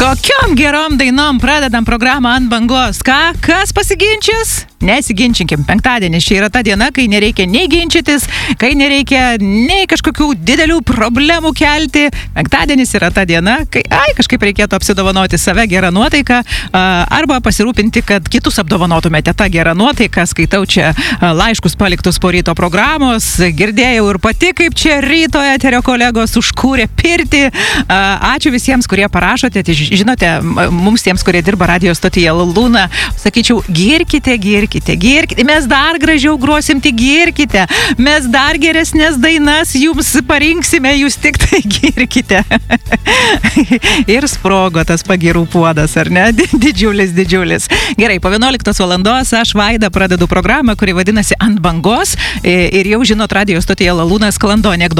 Tokiom gerom dainom pradedam programą Ant bangos. Ką? Kas pasiginčys? Nesiginčinkim. Penktadienis čia yra ta diena, kai nereikia nei ginčytis, kai nereikia nei kažkokių didelių problemų kelti. Penktadienis yra ta diena, kai kažkaip reikėtų apsidovanoti save gerą nuotaiką arba pasirūpinti, kad kitus apdovanotumėte tą gerą nuotaiką. Skaitau čia laiškus paliktus po ryto programos. Girdėjau ir pati, kaip čia ryto eterio kolegos užkūrė pirtį. Ačiū visiems, kurie parašote. Žinote, mums tiems, kurie dirba radio stotyje Luna, sakyčiau, girkite. Mes dar gražiau grosim, tik girkite. Mes dar geresnės dainas jums parinksime, jūs tik tai girkite. Ir sprogo tas pagirų puodas, ar ne? Didžiulis. Gerai, po 11 valandos aš Vaida pradedu programą, kuri vadinasi Ant bangos. Ir jau žinot, radio stotyje Luna sklando anekdotų.